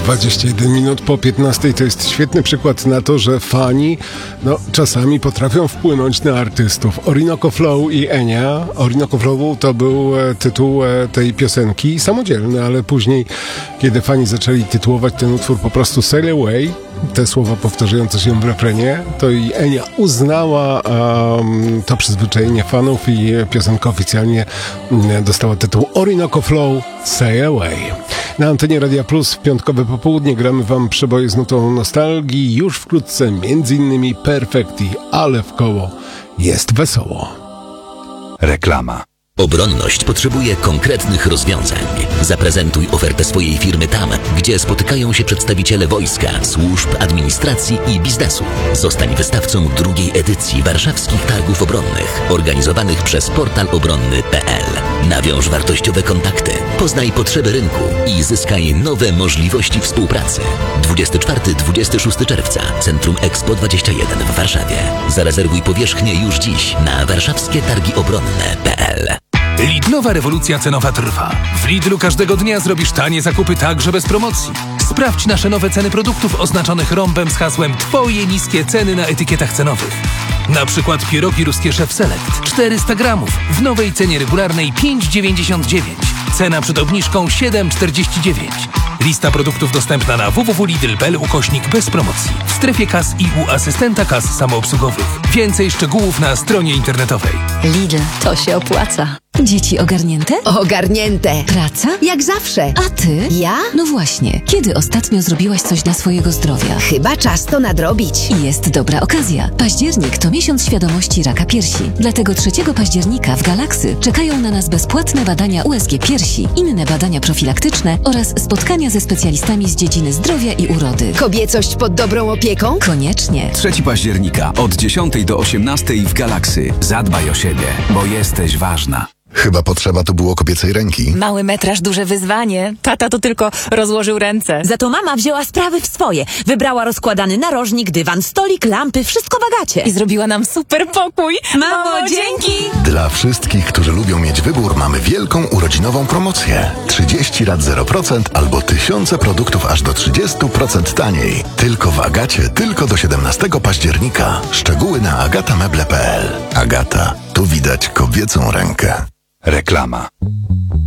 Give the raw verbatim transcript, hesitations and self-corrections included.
dwadzieścia jeden minut po piętnastej to jest świetny przykład na to, że fani no, czasami potrafią wpłynąć na artystów. Orinoco Flow i Enia. Orinoco Flow to był e, tytuł e, tej piosenki, samodzielny, ale później, kiedy fani zaczęli tytułować ten utwór po prostu Sail Away, te słowa powtarzające się w refrenie, to i Enia uznała um, to przyzwyczajenie fanów i piosenka oficjalnie um, dostała tytuł Orinoco Flow Sail Away. Na antenie Radia Plus w piątkowe popołudnie gramy wam przeboje z nutą nostalgii. Już wkrótce między innymi Perfekti, ale w koło jest wesoło. Reklama. Obronność potrzebuje konkretnych rozwiązań. Zaprezentuj ofertę swojej firmy tam, gdzie spotykają się przedstawiciele wojska, służb, administracji i biznesu. Zostań wystawcą drugiej edycji Warszawskich Targów Obronnych, organizowanych przez portal obronny kropka p l. Nawiąż wartościowe kontakty, poznaj potrzeby rynku i zyskaj nowe możliwości współpracy. dwudziestego czwartego do dwudziestego szóstego czerwca, Centrum Expo dwadzieścia jeden w Warszawie. Zarezerwuj powierzchnię już dziś na warszawskie targi obronne kropka p l. Lidlowa rewolucja cenowa trwa. W Lidlu każdego dnia zrobisz tanie zakupy także bez promocji. Sprawdź nasze nowe ceny produktów oznaczonych rąbem z hasłem Twoje niskie ceny na etykietach cenowych. Na przykład pierogi ruskie Chef Select czterysta gramów w nowej cenie regularnej pięć dziewięćdziesiąt dziewięć. Cena przed obniżką siedem czterdzieści dziewięć. Lista produktów dostępna na w w w kropka lidl kropka p l ukośnik bez promocji. W strefie kas i u asystenta kas samoobsługowych. Więcej szczegółów na stronie internetowej. Lidl, to się opłaca. Dzieci ogarnięte? Ogarnięte. Praca? Jak zawsze. A ty? Ja? No właśnie. Kiedy ostatnio zrobiłaś coś dla swojego zdrowia? Chyba czas to nadrobić. I jest dobra okazja. Październik to miesiąc świadomości raka piersi. Dlatego trzeciego października w Galaksy czekają na nas bezpłatne badania U S G piersi, inne badania profilaktyczne oraz spotkania ze specjalistami z dziedziny zdrowia i urody. Kobiecość pod dobrą opieką? Koniecznie. trzeciego października od dziesiątej do osiemnastej w Galaksy. Zadbaj o siebie, bo jesteś ważna. Chyba potrzeba tu było kobiecej ręki. Mały metraż, duże wyzwanie. Tata to tylko rozłożył ręce. Za to mama wzięła sprawy w swoje. Wybrała rozkładany narożnik, dywan, stolik, lampy, wszystko w Agacie. I zrobiła nam super pokój. Mamo, dzięki! Dla wszystkich, którzy lubią mieć wybór, mamy wielką urodzinową promocję. trzydzieści rat zero procent albo tysiące produktów aż do trzydzieści procent taniej. Tylko w Agacie, tylko do siedemnastego października. Szczegóły na agatameble kropka p l. Agata, tu widać kobiecą rękę. Reklama.